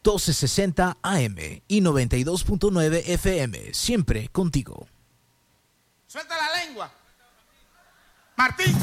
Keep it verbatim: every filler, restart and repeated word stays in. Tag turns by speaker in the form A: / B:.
A: doce sesenta A M y noventa y dos punto nueve F M. Siempre contigo.
B: Suelta la lengua. Martín.